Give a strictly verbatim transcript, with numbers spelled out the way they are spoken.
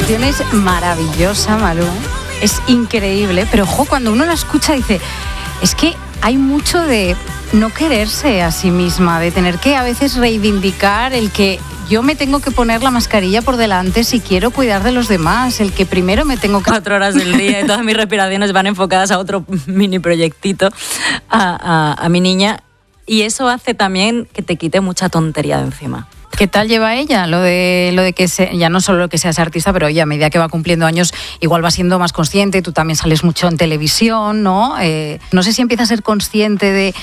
canción es maravillosa, Malú. Es increíble, pero ojo, cuando uno la escucha dice, es que hay mucho de no quererse a sí misma, de tener que a veces reivindicar el que yo me tengo que poner la mascarilla por delante si quiero cuidar de los demás, el que primero me tengo que... Cuatro horas del día y todas mis respiraciones van enfocadas a otro mini proyectito, a, a, a mi niña, y eso hace también que te quite mucha tontería de encima. ¿Qué tal lleva ella? Lo de lo de que se, ya no solo que seas artista, pero oye, a medida que va cumpliendo años, igual va siendo más consciente. Tú también sales mucho en televisión, ¿no? Eh, no sé si empieza a ser consciente de,